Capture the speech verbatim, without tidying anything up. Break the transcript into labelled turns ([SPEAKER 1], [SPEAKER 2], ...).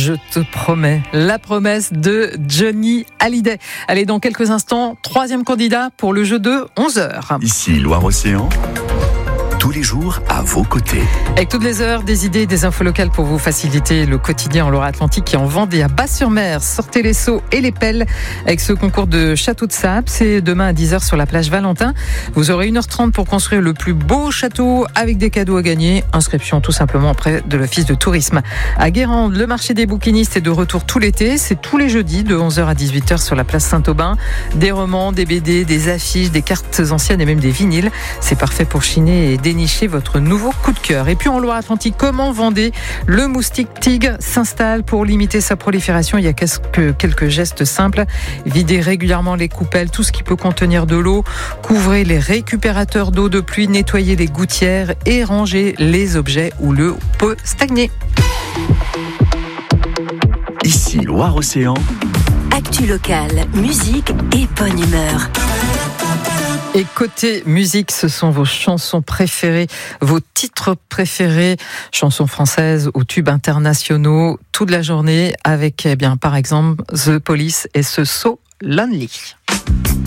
[SPEAKER 1] Je te promets, la promesse de Johnny Hallyday. Allez, dans quelques instants, troisième candidat pour le jeu de onze heures.
[SPEAKER 2] Ici Loire-Océan, tous les jours à vos côtés.
[SPEAKER 1] Avec toutes les heures, des idées, des infos locales pour vous faciliter le quotidien en Loire-Atlantique et en Vendée à Bas-sur-Mer. Sortez les seaux et les pelles avec ce concours de château de sable. C'est demain à dix heures sur la plage Valentin. Vous aurez une heure trente pour construire le plus beau château avec des cadeaux à gagner. Inscription tout simplement auprès de l'Office de tourisme. À Guérande, le marché des bouquinistes est de retour tout l'été. C'est tous les jeudis de onze heures à dix-huit heures sur la place Saint-Aubin. Des romans, des B D, des affiches, des cartes anciennes et même des vinyles. C'est parfait pour chiner et dénicher votre nouveau coup de cœur. Et puis en Loire-Atlantique, comme en Vendée, le moustique tigre s'installe pour limiter sa prolifération. Il y a quelques gestes simples. Videz régulièrement les coupelles, tout ce qui peut contenir de l'eau. Couvrez les récupérateurs d'eau de pluie, nettoyez les gouttières et rangez les objets où l'eau peut stagner.
[SPEAKER 2] Ici Loire-Océan.
[SPEAKER 3] Actu locale, musique et bonne humeur.
[SPEAKER 1] Et côté musique, ce sont vos chansons préférées, vos titres préférés, chansons françaises ou tubes internationaux, toute la journée avec, eh bien, par exemple, The Police et ce So Lonely.